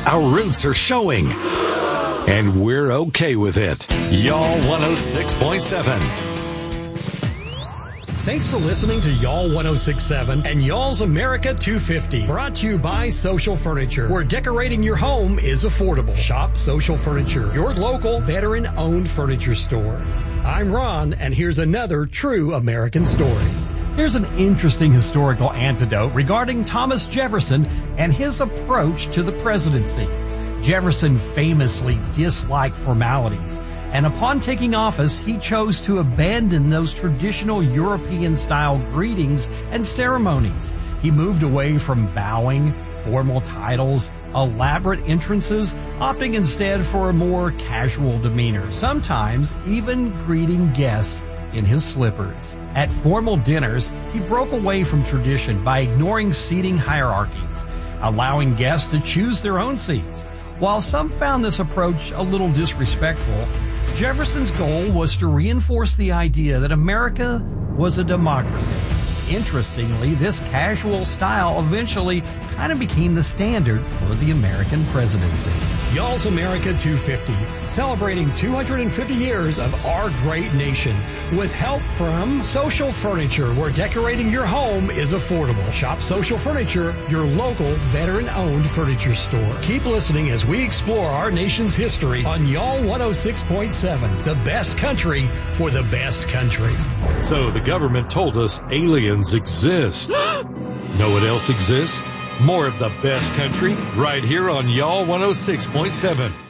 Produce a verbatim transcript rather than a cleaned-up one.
Our roots are showing, and we're okay with it. Y'all one oh six point seven. Thanks for listening to Y'all one oh six point seven and Y'all's America two fifty. Brought to you by Social Furniture, where decorating your home is affordable. Shop Social Furniture, your local veteran-owned furniture store. I'm Ron, and here's another true American story. Here's an interesting historical anecdote regarding Thomas Jefferson and his approach to the presidency. Jefferson famously disliked formalities, and upon taking office, he chose to abandon those traditional European-style greetings and ceremonies. He moved away from bowing, formal titles, elaborate entrances, opting instead for a more casual demeanor, sometimes even greeting guests in his slippers. At formal dinners, he broke away from tradition by ignoring seating hierarchies, allowing guests to choose their own seats. While some found this approach a little disrespectful, Jefferson's goal was to reinforce the idea that America was a democracy. Interestingly, this casual style eventually kind of became the standard for the American presidency. Y'all's America two fifty, celebrating two hundred fifty years of our great nation, with help from Social Furniture, where decorating your home is affordable. Shop Social Furniture, your local veteran-owned furniture store. Keep listening as we explore our nation's history on Y'all one oh six point seven, the best country for the best country. So the government told us aliens exist. Know what else exists? More of the best country right here on Y'all one oh six point seven.